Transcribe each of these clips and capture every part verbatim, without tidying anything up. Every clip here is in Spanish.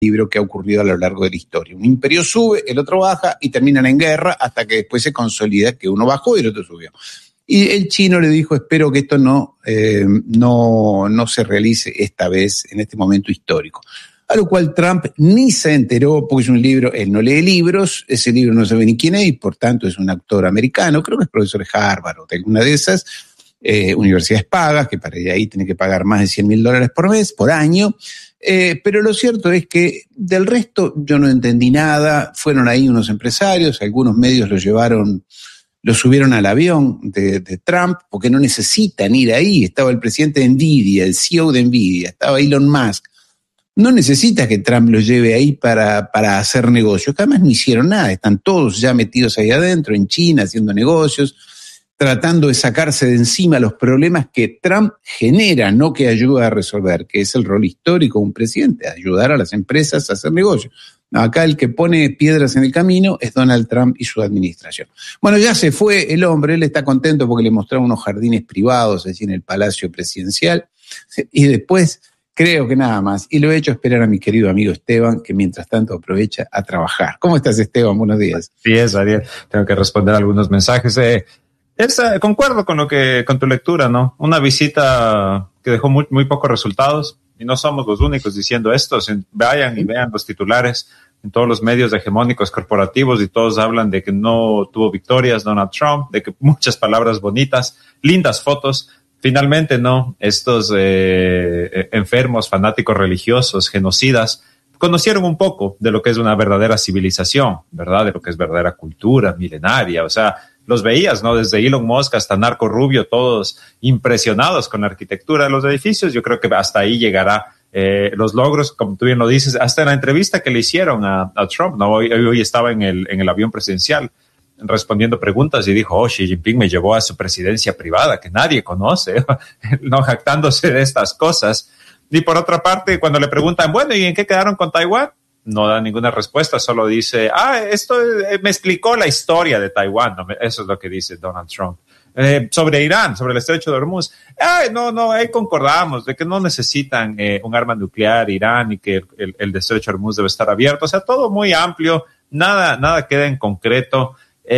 libro que ha ocurrido a lo largo de la historia. Un imperio sube, el otro baja y terminan en guerra hasta que después se consolida que uno bajó y el otro subió. Y el chino le dijo, espero que esto no, eh, no, no se realice esta vez, en este momento histórico. A lo cual Trump ni se enteró, porque es un libro, él no lee libros, ese libro no sabe ni quién es, y por tanto es un actor americano, creo que es profesor de Harvard o de alguna de esas eh, universidades pagas, que para ir ahí tiene que pagar más de cien mil dólares por mes, por año. Eh, pero lo cierto es que del resto yo no entendí nada, fueron ahí unos empresarios, algunos medios lo llevaron, lo subieron al avión de, de Trump, porque no necesitan ir ahí, estaba el presidente de Nvidia, el C E O de Nvidia, estaba Elon Musk, no necesita que Trump lo lleve ahí para, para hacer negocios, que además no hicieron nada, están todos ya metidos ahí adentro, en China, haciendo negocios, tratando de sacarse de encima los problemas que Trump genera, no que ayuda a resolver, que es el rol histórico de un presidente, ayudar a las empresas a hacer negocios. Acá el que pone piedras en el camino es Donald Trump y su administración. Bueno, ya se fue el hombre, él está contento porque le mostraron unos jardines privados allí en el Palacio Presidencial, y después creo que nada más. Y lo he hecho esperar a mi querido amigo Esteban, que mientras tanto aprovecha a trabajar. ¿Cómo estás, Esteban? Buenos días. Sí, es, Ariel. Tengo que responder algunos mensajes. Eh, Es, concuerdo con lo que, con tu lectura, ¿no? Una visita que dejó muy, muy pocos resultados, y no somos los únicos diciendo esto. Vayan y vean los titulares en todos los medios hegemónicos corporativos y todos hablan de que no tuvo victorias Donald Trump, de que muchas palabras bonitas, lindas fotos. Finalmente, no, estos eh, enfermos, fanáticos religiosos, genocidas, conocieron un poco de lo que es una verdadera civilización, ¿verdad? De lo que es verdadera cultura milenaria, o sea, los veías, ¿no? Desde Elon Musk hasta Narco Rubio, todos impresionados con la arquitectura de los edificios. Yo creo que hasta ahí llegará eh, los logros, como tú bien lo dices, hasta en la entrevista que le hicieron a, a Trump, ¿no? Hoy, hoy estaba en el, en el avión presidencial respondiendo preguntas y dijo, oh, Xi Jinping me llevó a su presidencia privada, que nadie conoce, no jactándose de estas cosas. Y por otra parte, cuando le preguntan, bueno, ¿y en qué quedaron con Taiwán? No da ninguna respuesta, solo dice, ah, esto eh, me explicó la historia de Taiwán. No, eso es lo que dice Donald Trump. Eh, sobre Irán, sobre el estrecho de Hormuz. Ay, no, no, ahí concordamos de que no necesitan eh, un arma nuclear Irán y que el, el, el estrecho de Hormuz debe estar abierto. O sea, todo muy amplio, nada, nada queda en concreto.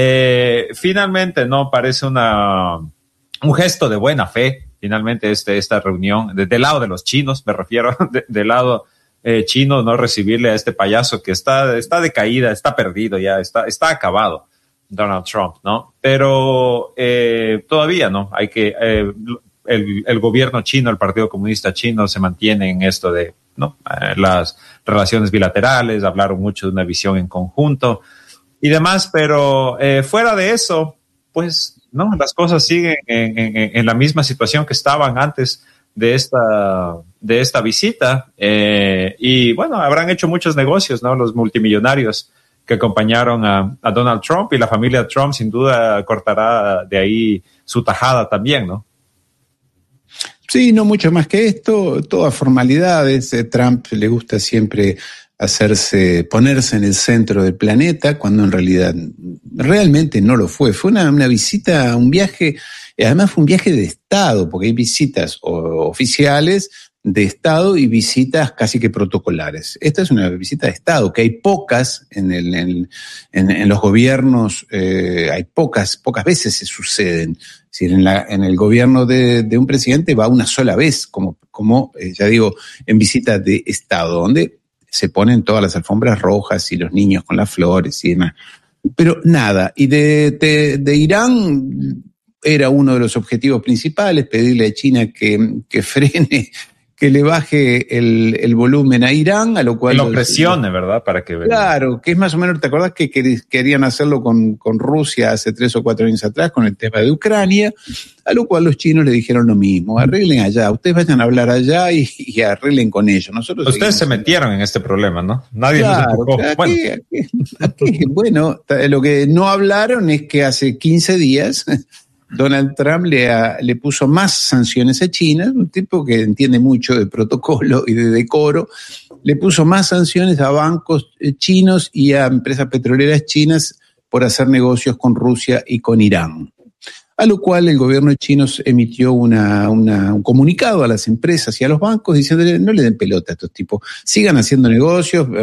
Eh, finalmente, no, parece una, un gesto de buena fe. Finalmente, este, esta reunión, de, del lado de los chinos, me refiero, de, del lado Eh, chino, no recibirle a este payaso que está, está de caída, está perdido ya, está, está acabado, Donald Trump, ¿no? Pero eh, todavía no, hay que, eh, el, el gobierno chino, el Partido Comunista Chino se mantiene en esto de, ¿no? Eh, las relaciones bilaterales, hablaron mucho de una visión en conjunto y demás, pero eh, fuera de eso, pues, no, las cosas siguen en, en, en la misma situación que estaban antes de esta, de esta visita, eh, y bueno, habrán hecho muchos negocios, ¿no? Los multimillonarios que acompañaron a, a Donald Trump, y la familia Trump sin duda cortará de ahí su tajada también, ¿no? Sí, no mucho más que esto, todas formalidades. Eh, Trump le gusta siempre hacerse, ponerse en el centro del planeta, cuando en realidad realmente no lo fue. Fue una, una visita, un viaje. Además fue un viaje de Estado, porque hay visitas oficiales de Estado y visitas casi que protocolares. Esta es una visita de Estado, que hay pocas en, el, en, en, en los gobiernos, eh, hay pocas, pocas veces se suceden. Es decir, en, la, en el gobierno de, de un presidente va una sola vez, como, como eh, ya digo, en visita de Estado, donde se ponen todas las alfombras rojas y los niños con las flores y demás. Pero nada, y de, de, de Irán era uno de los objetivos principales, pedirle a China que, que frene, que le baje el, el volumen a Irán, a lo cual... Que lo presione, los, ¿verdad? Para que... Claro, que es más o menos, ¿te acordás que querían hacerlo con, con Rusia hace tres o cuatro años atrás, con el tema de Ucrania? A lo cual los chinos le dijeron lo mismo, arreglen allá, ustedes vayan a hablar allá y, y arreglen con ellos. Nosotros ustedes se metieron en este problema, ¿no? Nadie claro, los empujó. Aquí, bueno. Aquí, aquí, bueno, lo que no hablaron es que hace quince días... Donald Trump le, a, le puso más sanciones a China, un tipo que entiende mucho de protocolo y de decoro, le puso más sanciones a bancos chinos y a empresas petroleras chinas por hacer negocios con Rusia y con Irán. A lo cual el gobierno chino emitió una, una, un comunicado a las empresas y a los bancos diciéndole no le den pelota a estos tipos, sigan haciendo negocios,